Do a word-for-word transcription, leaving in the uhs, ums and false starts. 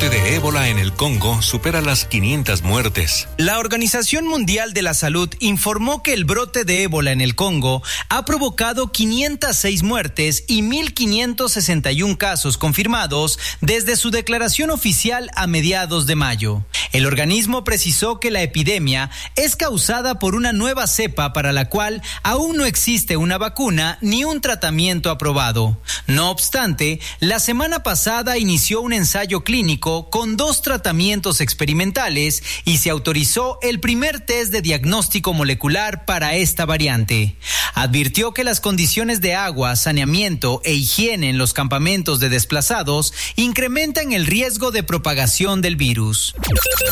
brote de ébola en el Congo supera las quinientas muertes. La Organización Mundial de la Salud informó que el brote de ébola en el Congo ha provocado quinientas seis muertes y mil quinientos sesenta y uno casos confirmados desde su declaración oficial a mediados de mayo. El organismo precisó que la epidemia es causada por una nueva cepa para la cual aún no existe una vacuna ni un tratamiento aprobado. No obstante, la semana pasada inició un ensayo clínico con dos tratamientos experimentales y se autorizó el primer test de diagnóstico molecular para esta variante. Advirtió que las condiciones de agua, saneamiento e higiene en los campamentos de desplazados incrementan el riesgo de propagación del virus.